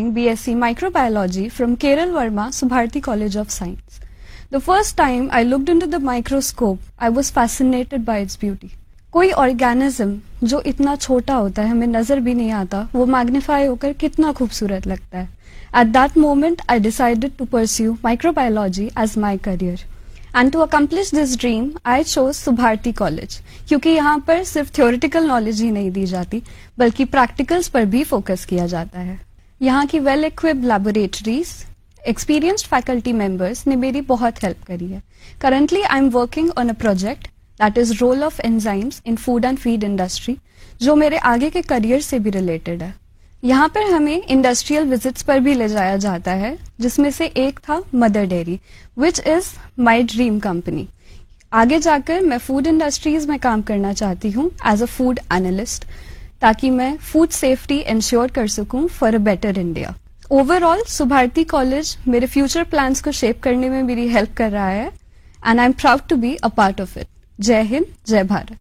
studying BSc Microbiology from Keral Verma, Subharti College of Science. The first time I looked into the microscope, I was fascinated by its beauty. कोई organism जो इतना छोटा होता है, हमें नजर भी नहीं आता, वो मैग्नीफाई होकर कितना खूबसूरत लगता है. At that moment, I decided to pursue microbiology as my career. And to accomplish this dream, I chose Subharti College, क्योंकि यहाँ पर सिर्फ theoretical knowledge ही नहीं दी जाती, बल्कि practicals पर भी focus किया जाता है. यहाँ की well-equipped laboratories, experienced faculty members ने मेरी बहुत help करी है. Currently, I am working on a project that is role of enzymes in food and feed industry, जो मेरे आगे के career से भी related है. यहाँ पर हमें इंडस्ट्रियल विजिट्स पर भी ले जाया जाता है, जिसमें से एक था mother dairy, which is my dream company. आगे जाकर मैं फूड इंडस्ट्रीज में काम करना चाहती हूँ एज अ फूड एनालिस्ट, ताकि मैं फूड सेफ्टी इंश्योर कर सकूँ for a better India. Overall Subharti college मेरे फ्यूचर प्लान्स को शेप करने में मेरी हेल्प कर रहा है, and I am proud to be a part of it. जय हिंद, जय भारत.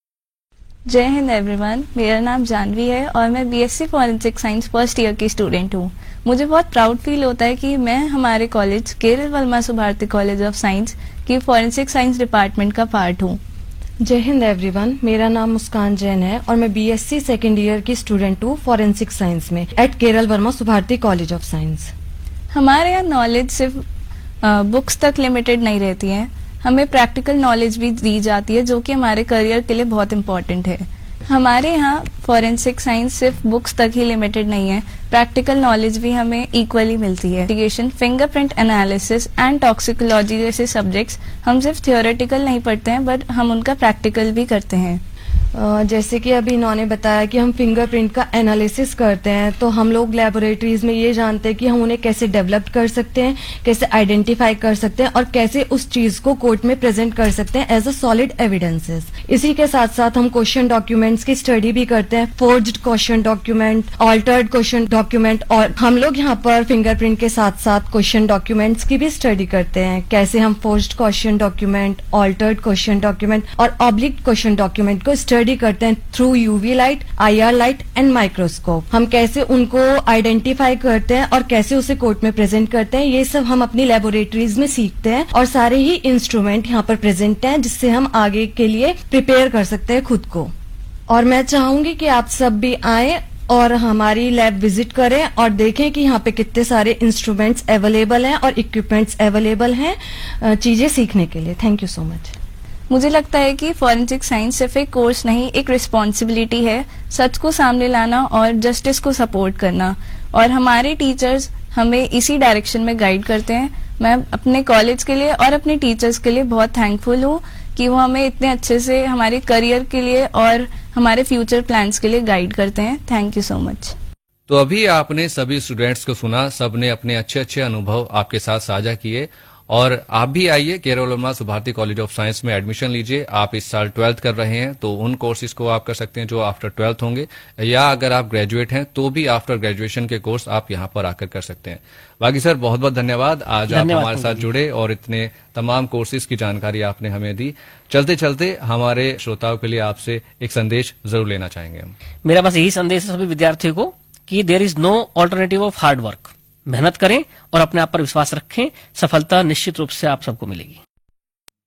जय हिंद एवरीवन, मेरा नाम जानवी है और मैं BSc forensic science first year की स्टूडेंट हूँ. मुझे बहुत प्राउड फील होता है कि मैं हमारे college Kerala Verma Subharti college of science की फॉरेंसिक साइंस डिपार्टमेंट का पार्ट हूँ. जय हिंद एवरीवन, मेरा नाम मुस्कान जैन है और मैं बीएससी सेकेंड ईयर की स्टूडेंट हूँ फॉरेंसिक साइंस में eight Kerala Verma Subharti college of science. हमारे यहाँ नॉलेज सिर्फ बुक्स तक लिमिटेड नहीं रहती है, हमें प्रैक्टिकल नॉलेज भी दी जाती है, जो कि हमारे करियर के लिए बहुत इम्पोर्टेंट है. हमारे यहाँ फॉरेंसिक साइंस सिर्फ बुक्स तक ही लिमिटेड नहीं है, प्रैक्टिकल नॉलेज भी हमें इक्वली मिलती है. Investigation, fingerprint analysis and toxicology जैसे सब्जेक्ट्स हम सिर्फ थियोरेटिकल नहीं पढ़ते हैं, बट हम उनका प्रैक्टिकल भी करते हैं. जैसे कि अभी इन्होंने बताया कि हम फिंगरप्रिंट का एनालिसिस करते हैं, तो हम लोग लेबोरेटरीज में ये जानते हैं कि हम उन्हें कैसे डेवलप कर सकते हैं, कैसे आइडेंटिफाई कर सकते हैं और कैसे उस चीज को कोर्ट में प्रेजेंट कर सकते हैं एज अ सॉलिड एविडेंसेस. इसी के साथ साथ हम क्वेश्चन डॉक्यूमेंट्स की स्टडी भी करते हैं, forged question document, altered question document, और हम लोग यहाँ पर फिंगरप्रिंट के साथ साथ क्वेश्चन डॉक्यूमेंट्स की भी स्टडी करते हैं, कैसे हम forged question document, altered question document और ऑब्लिक क्वेश्चन डॉक्यूमेंट को स्टडी करते हैं through UV light, IR light and microscope. हम कैसे उनको आइडेंटिफाई करते हैं और कैसे उसे कोर्ट में प्रेजेंट करते हैं, ये सब हम अपनी लेबोरेटरीज में सीखते हैं और सारे ही इंस्ट्रूमेंट यहाँ पर प्रेजेंट हैं, जिससे हम आगे के लिए प्रिपेयर कर सकते हैं खुद को. और मैं चाहूंगी कि आप सब भी आए और हमारी लैब विजिट करें और देखें कि यहाँ पे कितने सारे इंस्ट्रूमेंट्स अवेलेबल हैं और इक्विपमेंट्स अवेलेबल हैं चीजें सीखने के लिए. Thank you so much. मुझे लगता है कि फॉरेंसिक साइंस सिर्फ एक कोर्स नहीं, एक रिस्पॉन्सिबिलिटी है, सच को सामने लाना और जस्टिस को सपोर्ट करना. और हमारे टीचर्स हमें इसी डायरेक्शन में गाइड करते हैं. मैं अपने कॉलेज के लिए और अपने टीचर्स के लिए बहुत थैंकफुल हूँ कि वो हमें इतने अच्छे से हमारे करियर के लिए और हमारे फ्यूचर प्लान्स के लिए गाइड करते हैं. Thank you so much. तो अभी आपने सभी स्टूडेंट्स को सुना, सबने अपने अच्छे अच्छे अनुभव आपके साथ साझा किए. और आप भी आइए Kerala Verma Subharti college of science में एडमिशन लीजिए. आप इस साल 12th कर रहे हैं तो उन कोर्सेज को आप कर सकते हैं जो आफ्टर 12th होंगे, या अगर आप ग्रेजुएट हैं तो भी आफ्टर ग्रेजुएशन के कोर्स आप यहां पर आकर कर सकते हैं. बाकी सर बहुत बहुत धन्यवाद, आज आप हमारे साथ जुड़े और इतने तमाम कोर्सेज की जानकारी आपने हमें दी. चलते चलते हमारे श्रोताओं के लिए आपसे एक संदेश जरूर लेना चाहेंगे हम. मेरा बस यही संदेश है सभी विद्यार्थियों को कि there is no alternative of hard work. मेहनत करें और अपने आप पर विश्वास रखें, सफलता निश्चित रूप से आप सबको मिलेगी.